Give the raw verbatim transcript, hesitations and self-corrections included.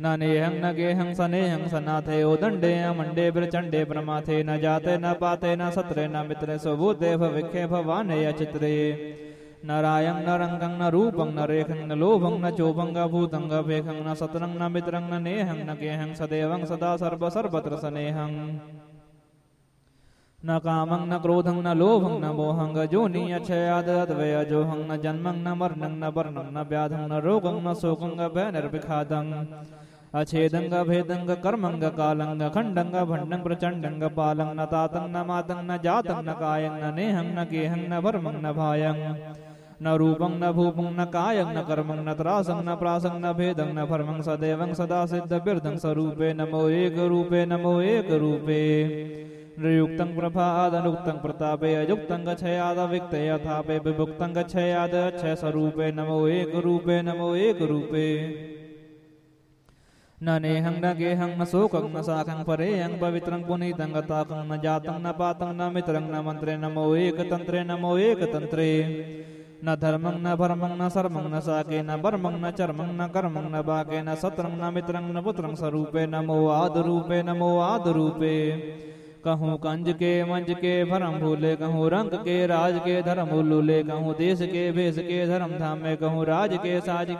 न नेहं न गेहं सनेहं सनाथे उदंडे मंडे प्रचंडे प्रमाथे न जाते न पाते न सत्रे न मित्रे स्वभूते भविखे भवाने अचित्रे न रायं न रंगं न रूपं न रेखं न लोभं न चोभं भूतं भेखं न सत्रं न मित्रं न नेहं न गेहं सदेवं सदा सर्व सर्वत्र सनेहं न कामं न क्रोधं न लोभं न मोहं जोनि अक्षयाद अद्वयजोहं न जन्मं न मरणं न वर्णं न व्याधं न रोगं न शोकं भयनिर्विखादं अछेदंग भेदंग कर्मंग कालंग खंडंग भंडंग प्रचंडंग पालं न तातं न मातं न जातं न कायं न नेहं न गेहं न भर्मं न भायं न रूपं न भूपं न कायं न कर्मं न त्रासं न प्रासं न भेदं न भर्मं सदेवं सदा सिद्ध बिर्दं स्वरूपे नमो एक रूपे नमो एक रूपे नृयुक्तं प्रभादनुक्तं प्रतापे अयुक्तं गच्छयाद विक्ते यथापे विभुक्तं गच्छयाद अक्षय स्वरूपे नमो एक रूपे नमो एक रूपे न नेहं न गेहं न शोकं न साखं परेयं पवित्रं पुनीतं गताकं न जातं न पातं न मित्रं न मन्त्रे नमो एक तन्त्रे नमो एक तन्त्रे न धर्मं न भर्मं न सर्मं न साके न वर्मं न चर्मं न कर्मं न बाके न सत्रं न मित्रं न पुत्रं स्वरूपे नमो आदरूपे नमो आदरूपे कहूँ कंज के मंज के भरम भूले कहूँ रंग के राज के धर्म उल्लूले कहूँ देश के भेष के धर्म धाम में कहूँ राज के साज